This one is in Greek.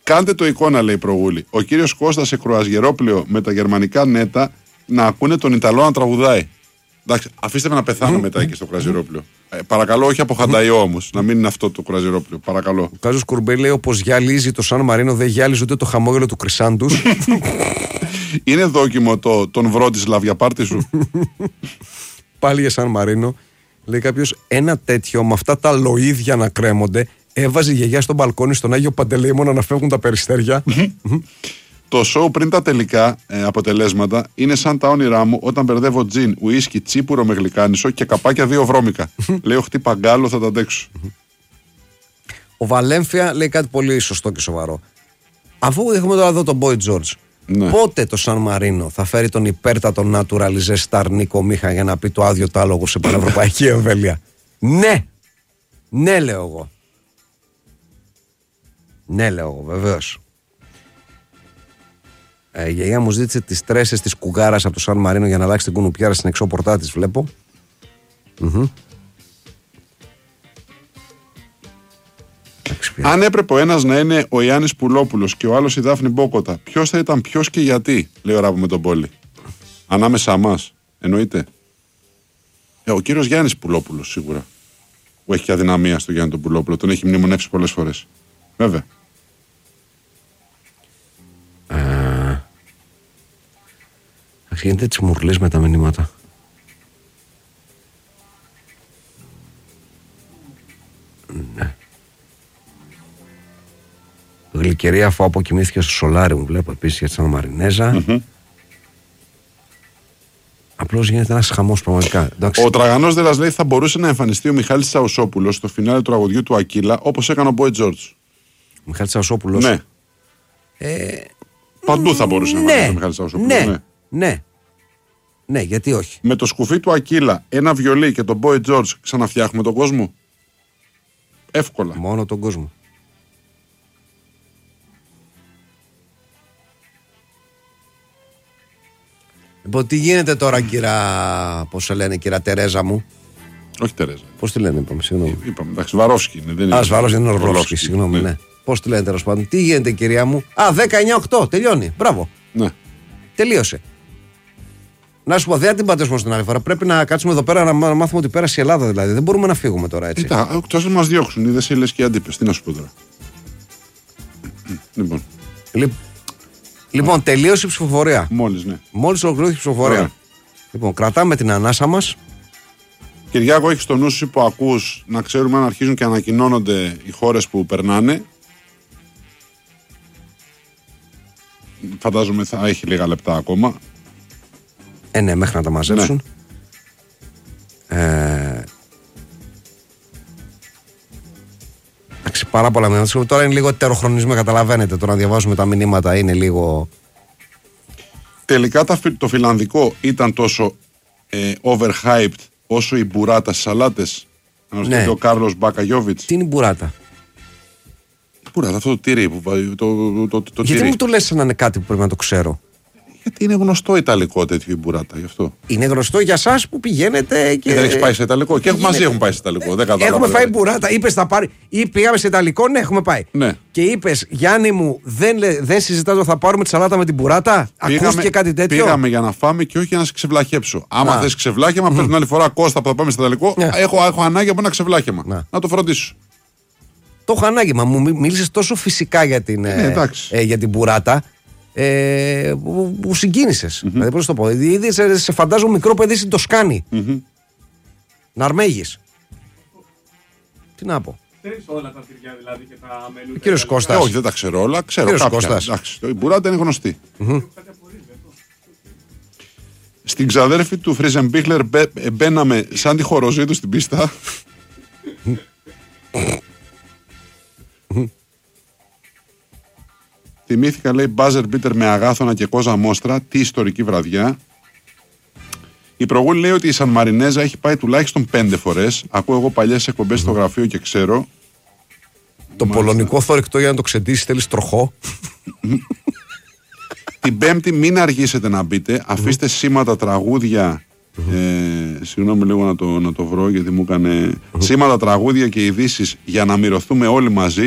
Κάντε το εικόνα, λέει προγούλη. Ο κύριος Κώστας σε κρουαζιερόπλαιο με τα γερμανικά νέτα να ακούνε τον Ιταλό να τραγουδάει. Εντάξει, αφήστε με να πεθάνω μετά εκεί στο κρουαζιερόπλαιο. Παρακαλώ, όχι από χανταϊό όμως. Να μην είναι αυτό το κρουαζιερόπλαιο. Παρακαλώ. Ο Κάζος Κουρμπέλ λέει: όπως γυαλίζει το Σαν Μαρίνο, δεν γυάλιζε ούτε το χαμόγελο του Κρυσάντους. Είναι δόκιμο τον βρω τη λαβιαπάρτη σου. Πάλι για Σαν Μαρίνο. Λέει κάποιος: ένα τέτοιο με αυτά τα λοΐδια να κρέμονται. Έβαζε η γιαγιά στο μπαλκόνι στον Άγιο Παντελεήμονα να φεύγουν τα περιστέρια. Το σοου πριν τα τελικά αποτελέσματα είναι σαν τα όνειρά μου όταν μπερδεύω τζιν, ουίσκι, τσίπουρο με γλυκάνισο και καπάκια 2 βρώμικα. Λέω χτύπα γκάλο, θα τα αντέξω. Ο Βαλέμφια λέει κάτι πολύ σωστό και σοβαρό. Αφού έχουμε τώρα εδώ τον Boy George, Ναι. πότε το Σαν Μαρίνο θα φέρει τον υπέρτατο naturalizé star Νίκο Μίχα για να πει το άδειο τάλογο σε πανευρωπαϊκή εμβέλεια? Ναι! Ναι, λέω εγώ. Ναι, λέω εγώ, βεβαίως. Η γιαγιά μου ζήτησε τις τρέσσες της κουγκάρας από το Σαν Μαρίνο για να αλλάξει την κουνουπιάρα στην εξώπορτά της, βλέπω. Αν έπρεπε ο ένας να είναι ο Ιάννης Πουλόπουλος και ο άλλος η Δάφνη Μπόκοτα, ποιος θα ήταν ποιος και γιατί, λέει ο Ράπο με τον Πόλη. Ανάμεσά μας, εννοείται. Ο κύριος Γιάννης Πουλόπουλος σίγουρα. Που έχει και αδυναμία στο Γιάννη τον Πουλόπουλο, τον έχει μνημονεύσει πολλές φορές. Βέβαια. Γίνεται τις μουρλές με τα μηνύματα. Ναι. Γλυκερία αφού αποκοιμήθηκε στο σολάρι μου, βλέπω επίσης για τη Σαν Μαρινέζα. Απλώς γίνεται ένας χαμός πραγματικά. Ο Τραγανός Δελας λέει θα μπορούσε να εμφανιστεί ο Μιχάλης Σαουσόπουλος στο φινάλε του τραγουδιού του Ακύλα όπως έκανε ο Boy George. Ο Μιχάλης Σαουσόπουλος. Ναι. Παντού θα μπορούσε να εμφανιστεί ο Μιχάλης Σαουσόπουλος. Ναι, γιατί όχι. Με το σκουφί του Ακύλα, ένα βιολί και τον Boy George ξαναφτιάχνουμε τον κόσμο. Εύκολα. Μόνο τον κόσμο. Λοιπόν, τι γίνεται τώρα, πώς σε λένε, κυρία Τερέζα μου? Όχι Τερέζα. Πώς τη λένε, είπαμε, συγγνώμη. Είπαμε, εντάξει, Βαρόφσκι είναι. Δεν είναι. Σβαρόφσκι είναι Ορλόφσκι, συγγνώμη, ναι. Πώς τη λένε τέλος πάντων? Τι γίνεται, κυρία μου? 19-8, τελειώνει. Μπράβο. Ναι. Τελείωσε. Να σου πω, δεν την πατήσουμε στην άλλη φορά. Πρέπει να κάτσουμε εδώ πέρα να μάθουμε ότι πέρασε η Ελλάδα, δηλαδή. Δεν μπορούμε να φύγουμε τώρα έτσι. Κοίτα, εκτός να μας διώξουν, είδες οι λες και οι αντίπες. Τι να σου πω τώρα. Λοιπόν, τελείωσε η ψηφοφορία. Μόλις, ναι. Μόλις ολοκληρώθηκε η ψηφοφορία. Ωραία. Λοιπόν, κρατάμε την ανάσα μας. Κυριάκο, έχεις στο νου σου που ακούς να ξέρουμε αν αρχίζουν και ανακοινώνονται οι χώρες που περνάνε. Φαντάζομαι θα έχει λίγα λεπτά ακόμα. Ναι, μέχρι να τα μαζέψουν. Εντάξει, πάρα πολλά μηνύματα. Τώρα είναι λίγο ετεροχρονισμό, καταλαβαίνετε. Τώρα να διαβάζουμε τα μηνύματα είναι λίγο. Τελικά το φιλανδικό ήταν τόσο overhyped όσο η μπουράτα στις σαλάτες. Ναι. Ο Κάρλος Μπακαγιόβιτς. Τι είναι η μπουράτα? Η μπουράτα, αυτό το τυρί. Γιατί τυρί. μου το λες να είναι κάτι που πρέπει να το ξέρω? Γιατί είναι γνωστό ιταλικό τέτοιο η μπουράτα, γι' αυτό. Είναι γνωστό για εσάς που πηγαίνετε και. Δεν έχεις πάει σε ιταλικό. Και μαζί έχουμε πάει σε ιταλικό. Δεν κατάλαβα. Έχουμε φάει μπουράτα. Είπες θα πάρει. Ή πήγαμε σε ιταλικό, ναι, έχουμε πάει. Ναι. Και είπες, Γιάννη μου, δεν συζητάς, θα πάρουμε τη σαλάτα με την μπουράτα. Ακούστηκε κάτι τέτοιο? Πήγαμε για να φάμε και όχι για να σε ξεβλαχέψω. Άμα θες ξεβλάχεμα, πρέπει την άλλη φορά Κώστα που θα πάμε στο ιταλικό. Έχω ανάγκη από ένα ξεβλάχεμα. Να το φροντίσω. Το έχω ανάγκη. Μα μου μίλησες τόσο φυσικά για την μπουράτα. Που συγκίνησες. Δηλαδή, πώς το πω. Ήδη σε φαντάζομαι μικρό παιδί στην Τοσκάνη. Να αρμέγεις. Τι να πω. Ξέρεις όλα τα τυριά δηλαδή και τα μελούδια? Κύριος Κώστας. Όχι, δεν τα ξέρω όλα. Ξέρω κάποια. Η μπουράτα είναι γνωστή. Στην ξαδέρφη του Φρίζεμπίχλερ μπαίναμε σαν τη χοροζήτου στην πίστα. Θυμήθηκα, λέει, μπάζερ μπίτερ με αγάθωνα και κόζα μόστρα. Τι ιστορική βραδιά. Η προγούλη λέει ότι η Σαν Μαρινέζα έχει πάει τουλάχιστον 5 φορές. Ακούω εγώ παλιές εκπομπές στο γραφείο και ξέρω. Το πολωνικό θωρηκτό για να το ξεντήσει θέλει τροχό. Την Πέμπτη μην αργήσετε να μπείτε. Αφήστε σήματα, τραγούδια. Συγγνώμη λίγο να το βρω γιατί μου έκανε. Σήματα, τραγούδια και ειδήσεις για να μυρωθούμε όλοι μαζί.